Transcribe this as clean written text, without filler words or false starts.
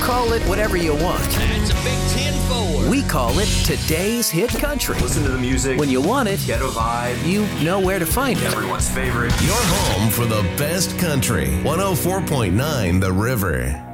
Call it whatever you want. That's a big 10-4. We call it Today's Hit Country. Listen to the music. When you want it, Get a vibe. you know where to find it. Everyone's favorite. Your home for the best country. 104.9 The River.